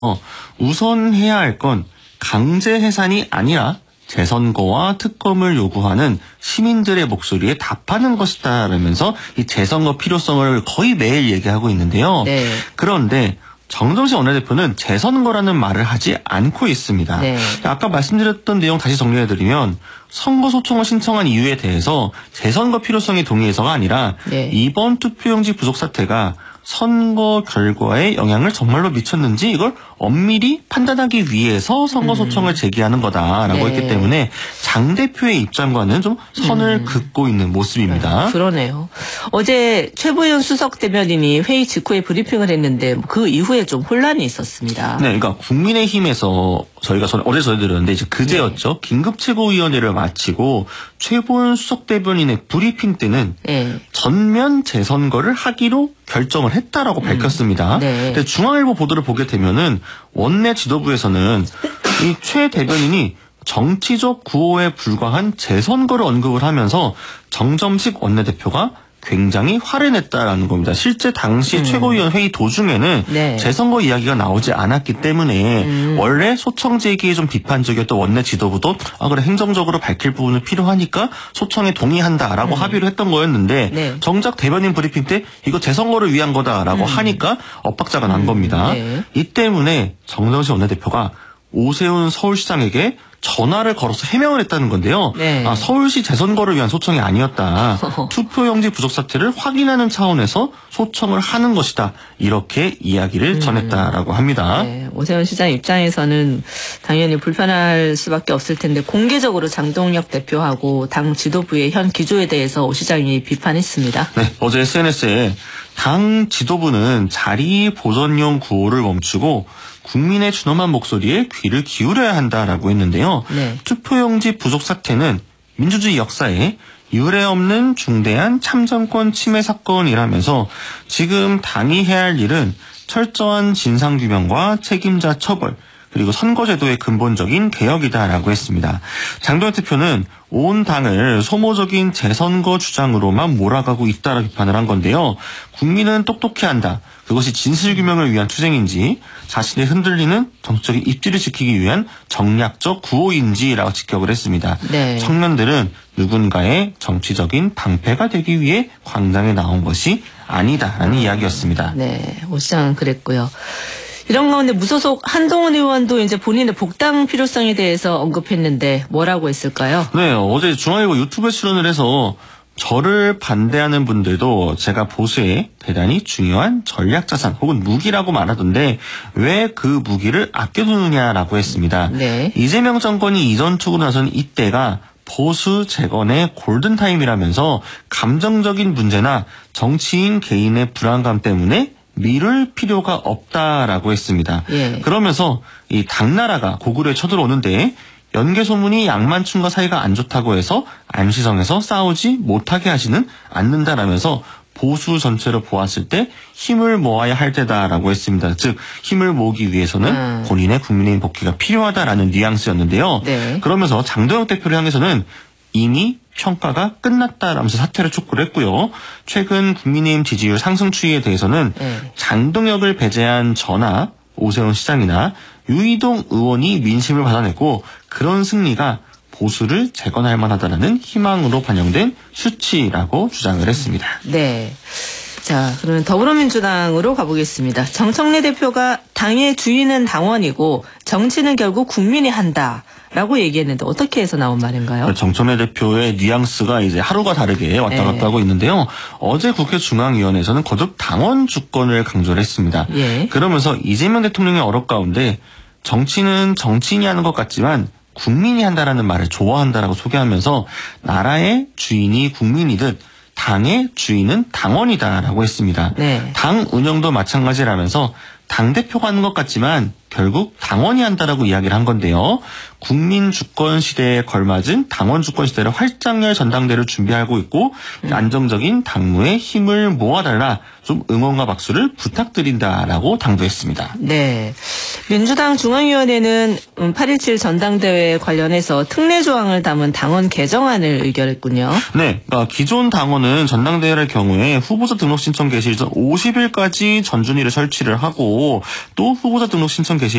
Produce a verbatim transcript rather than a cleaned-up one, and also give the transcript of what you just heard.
어, 우선 해야 할 건 강제 해산이 아니라 재선거와 특검을 요구하는 시민들의 목소리에 답하는 것이다라면서 이 재선거 필요성을 거의 매일 얘기하고 있는데요. 네. 그런데 정정식 원내대표는 재선거라는 말을 하지 않고 있습니다. 네. 아까 말씀드렸던 내용 다시 정리해드리면 선거 소청을 신청한 이유에 대해서 재선거 필요성이 동의해서가 아니라 네. 이번 투표용지 부족 사태가 선거 결과에 영향을 정말로 미쳤는지 이걸 엄밀히 판단하기 위해서 선거 소청을 제기하는 거다라고 네. 했기 때문에 장 대표의 입장과는 좀 선을 음. 긋고 있는 모습입니다. 네, 그러네요. 어제 최부현 수석 대변인이 회의 직후에 브리핑을 했는데 그 이후에 좀 혼란이 있었습니다. 네, 그러니까 국민의힘에서 저희가 전, 어제 전해드렸는데 이제 그제였죠. 네. 긴급 최고위원회를 마치고 최보현 수석 대변인의 브리핑 때는 네. 전면 재선거를 하기로 결정을 했다라고 음. 밝혔습니다. 네. 근데 중앙일보 보도를 보게 되면은 원내 지도부에서는 이 최 대변인이 정치적 구호에 불과한 재선거를 언급을 하면서 정점식 원내대표가 굉장히 화를 냈다라는 겁니다. 실제 당시 음. 최고위원 회의 도중에는 네. 재선거 이야기가 나오지 않았기 때문에 음. 원래 소청 제기에 좀 비판적이었던 원내 지도부도 아 그래 행정적으로 밝힐 부분은 필요하니까 소청에 동의한다라고 음. 합의를 했던 거였는데 네. 정작 대변인 브리핑 때 이거 재선거를 위한 거다라고 음. 하니까 엇박자가 난 겁니다. 네. 이 때문에 정정식 원내대표가 오세훈 서울시장에게 전화를 걸어서 해명을 했다는 건데요. 네. 아, 서울시 재선거를 위한 소청이 아니었다. 투표용지 부족 사태를 확인하는 차원에서 소청을 하는 것이다. 이렇게 이야기를 음. 전했다라고 합니다. 네. 오세훈 시장 입장에서는 당연히 불편할 수밖에 없을 텐데 공개적으로 장동혁 대표하고 당 지도부의 현 기조에 대해서 오 시장이 비판했습니다. 네, 어제 에스엔에스에 당 지도부는 자리 보전용 구호를 멈추고 국민의 준엄한 목소리에 귀를 기울여야 한다라고 했는데요. 네. 투표용지 부족 사태는 민주주의 역사에 유례 없는 중대한 참정권 침해 사건이라면서 지금 당이 해야 할 일은 철저한 진상규명과 책임자 처벌 그리고 선거제도의 근본적인 개혁이다라고 했습니다. 장동혁 대표는 온 당을 소모적인 재선거 주장으로만 몰아가고 있다라고 비판을 한 건데요. 국민은 똑똑해야 한다. 그것이 진실규명을 위한 투쟁인지 자신의 흔들리는 정치적인 입지를 지키기 위한 정략적 구호인지라고 직격을 했습니다. 네. 청년들은 누군가의 정치적인 방패가 되기 위해 광장에 나온 것이 아니다라는 음. 이야기였습니다. 네, 오 시장은 그랬고요. 이런 가운데 무소속 한동훈 의원도 이제 본인의 복당 필요성에 대해서 언급했는데 뭐라고 했을까요? 네, 어제 중앙일보 유튜브에 출연을 해서 저를 반대하는 분들도 제가 보수의 대단히 중요한 전략자산 혹은 무기라고 말하던데 왜 그 무기를 아껴두느냐라고 했습니다. 네. 이재명 정권이 이전 투구로 나선 이때가 보수 재건의 골든타임이라면서 감정적인 문제나 정치인 개인의 불안감 때문에 미룰 필요가 없다라고 했습니다. 예. 그러면서 이 당나라가 고구려에 쳐들어오는데 연개소문이 양만춘과 사이가 안 좋다고 해서 안시성에서 싸우지 못하게 하지는 않는다라면서 보수 전체로 보았을 때 힘을 모아야 할 때다라고 했습니다. 즉 힘을 모으기 위해서는 음. 본인의 국민의힘 복귀가 필요하다라는 뉘앙스였는데요. 네. 그러면서 장동혁 대표를 향해서는 이미 평가가 끝났다라면서 사퇴를 촉구를 했고요. 최근 국민의힘 지지율 상승 추이에 대해서는 네. 장동혁을 배제한 전하, 오세훈 시장이나 유이동 의원이 민심을 받아내고 그런 승리가 보수를 재건할 만하다는 희망으로 반영된 수치라고 주장을 했습니다. 네. 자, 그러면 더불어민주당으로 가보겠습니다. 정청래 대표가 당의 주인은 당원이고 정치는 결국 국민이 한다. 라고 얘기했는데 어떻게 해서 나온 말인가요? 정청래 대표의 뉘앙스가 이제 하루가 다르게 왔다 갔다 네. 하고 있는데요. 어제 국회 중앙위원회에서는 거듭 당원 주권을 강조를 했습니다. 예. 그러면서 이재명 대통령의 어록 가운데 정치는 정치인이 하는 것 같지만 국민이 한다라는 말을 좋아한다라고 소개하면서 나라의 주인이 국민이듯 당의 주인은 당원이다라고 했습니다. 네. 당 운영도 마찬가지라면서 당대표가 하는 것 같지만 결국 당원이 한다라고 이야기를 한 건데요. 국민 주권 시대에 걸맞은 당원 주권 시대를 활짝 열 전당대를 준비하고 있고 음. 안정적인 당무에 힘을 모아달라, 좀 응원과 박수를 부탁드린다라고 당부했습니다. 네. 민주당 중앙위원회는 팔일칠 전당대회 관련해서 특례 조항을 담은 당원 개정안을 의결했군요. 네. 그러니까 기존 당원은 전당대회의 경우에 후보자 등록 신청 개시 전 오십 일까지 전준위를 설치를 하고 또 후보자 등록 신청 개시